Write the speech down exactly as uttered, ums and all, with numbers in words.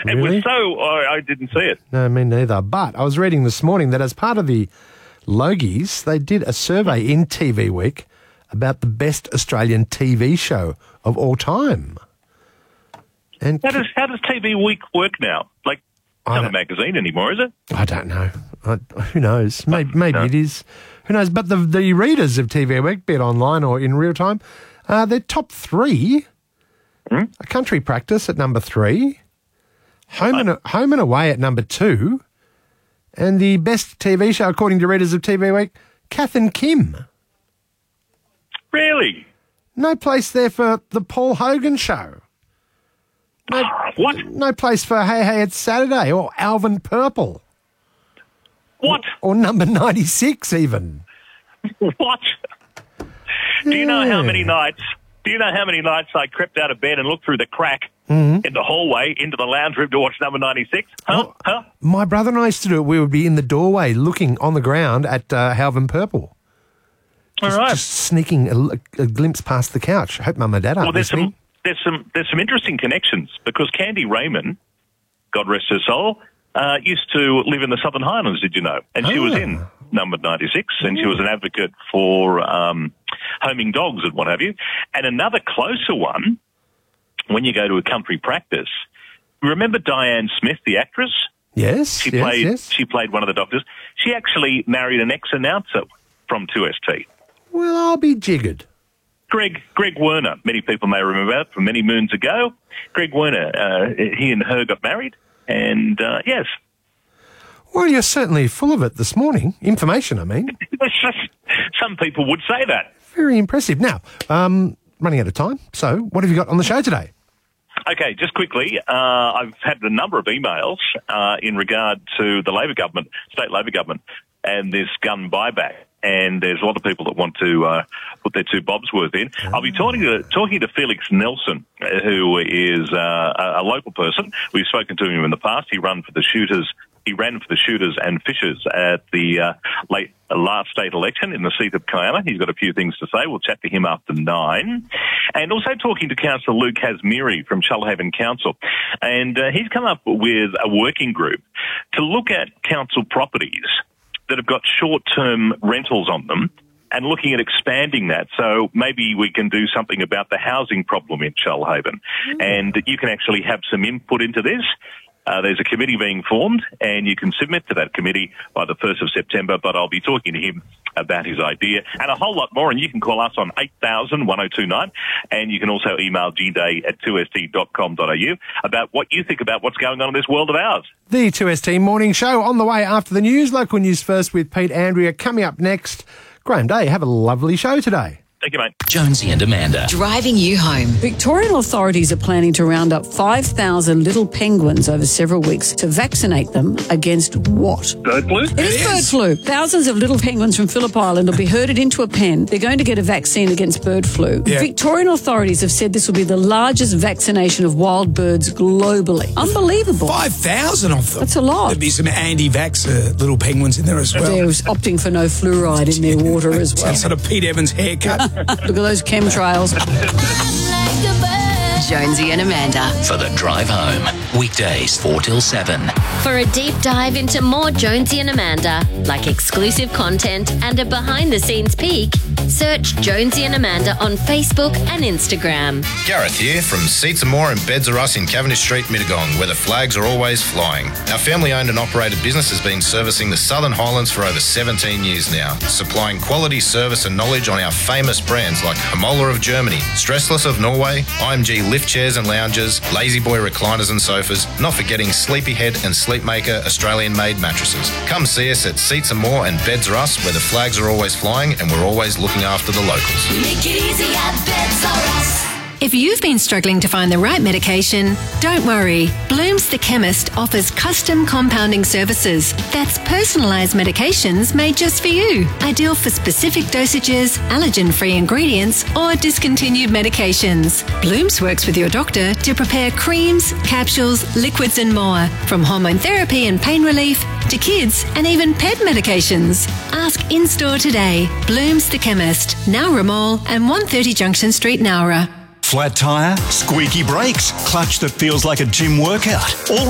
It Really? was so, I, I didn't see it. No, me neither. But I was reading this morning that as part of the Logies, they did a survey in T V Week about the best Australian T V show of all time. And How does, how does T V Week work now? Like, it's I not a don't- magazine anymore, is it? I don't know. I, who knows? Maybe, maybe No. it is. Who knows? But the the readers of T V Week, be it online or in real time, uh, their top three: Hmm? A Country Practice at number three, Home and Home and Away at number two, and the best T V show according to readers of T V Week, Kath and Kim. Really? No place there for the Paul Hogan Show. No, What? no place for Hey Hey It's Saturday or Alvin Purple What? or Number ninety-six even. What? Do you know how Yeah. many nights? Do you know how many nights I crept out of bed and looked through the crack Mm-hmm. in the hallway into the lounge room to watch Number ninety-six? Huh? Oh. Huh? My brother and I used to do it. We would be in the doorway looking on the ground at uh, Alvin Purple. All Just, right. just sneaking a, a glimpse past the couch. I hope Mum and Dad aren't Well, there's listening. some there's some there's some interesting connections because Candy Raymond, God rest her soul, uh, used to live in the Southern Highlands. Did you know? And she was Ah. in Number ninety-six, and she was an advocate for um, homing dogs and what have you. And another closer one, when you go to a country practice, remember Diane Smith, the actress? Yes, She yes, played yes. she played one of the doctors. She actually married an ex-announcer from two S T. Well, I'll be jiggered. Greg Greg Werner. Many people may remember that from many moons ago. Greg Werner, uh, he and her got married, and uh, yes, Well, you're certainly full of it this morning. Information, I mean. some people would say that. Very impressive. Now, um, running out of time. So, what have you got on the show today? Okay, just quickly, uh, I've had a number of emails uh, in regard to the Labor government, state Labor government, and this gun buyback. And there's a lot of people that want to uh, put their two bobs worth in. I'll be talking to talking to Felix Nelson, uh, who is uh, a, a local person. We've spoken to him in the past. He ran for the shooters. He ran for the shooters and fishers at the uh, late uh, last state election in the seat of Kiama. He's got a few things to say. We'll chat to him after nine. And also talking to Councillor Luke Hasmiri from Shoalhaven Council. And uh, he's come up with a working group to look at council properties that have got short-term rentals on them and looking at expanding that. So maybe we can do something about the housing problem in Shoalhaven. Mm. And you can actually have some input into this. Uh, there's a committee being formed, and you can submit to that committee by the first of September, but I'll be talking to him about his idea and a whole lot more, and you can call us on eight thousand, one oh two nine, and you can also email g day at two s t dot com dot a u about what you think about what's going on in this world of ours. The two S T Morning Show on the way after the news. Local news first with Pete Andrea. Coming up next, Graham Day. Have a lovely show today. Thank you, mate. Jonesy and Amanda. Driving you home. Victorian authorities are planning to round up five thousand little penguins over several weeks to vaccinate them against what? Bird flu? It is bird flu. Thousands of little penguins from Phillip Island will be herded into a pen. They're going to get a vaccine against bird flu. Yeah. Victorian authorities have said this will be the largest vaccination of wild birds globally. Unbelievable. five thousand of them. That's a lot. There'd be some anti-vaxxer little penguins in there as well. They're opting for no fluoride in their water as well. Some sort of Pete Evans haircut. Look at those chemtrails. Jonesy and Amanda. For the drive home. Weekdays four till seven. For a deep dive into more Jonesy and Amanda, like exclusive content and a behind-the-scenes peek, search Jonesy and Amanda on Facebook and Instagram. Gareth here from Seats and More and Beds Are Us in Cavendish Street, Mittagong, where the flags are always flying. Our family-owned and operated business has been servicing the Southern Highlands for over seventeen years now, supplying quality service and knowledge on our famous brands like Hamola of Germany, Stressless of Norway, I M G lift chairs and lounges, Lazy Boy recliners and sofas, not forgetting Sleepyhead and Sleepmaker Australian-made mattresses. Come see us at Seats and More and Beds Are Us, where the flags are always flying and we're always looking after the locals. Make it easy at Beds Are Us. If you've been struggling to find the right medication, don't worry. Bloom's the Chemist offers custom compounding services. That's personalised medications made just for you. Ideal for specific dosages, allergen-free ingredients, or discontinued medications. Bloom's works with your doctor to prepare creams, capsules, liquids and more. From hormone therapy and pain relief to kids and even pet medications. Ask in-store today. Bloom's the Chemist, Nowra Mall and one thirty Junction Street, Nowra. Flat tyre, squeaky brakes, clutch that feels like a gym workout. All